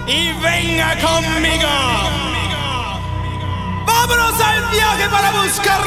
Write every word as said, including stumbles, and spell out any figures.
y venga conmigo. Vámonos al viaje para buscar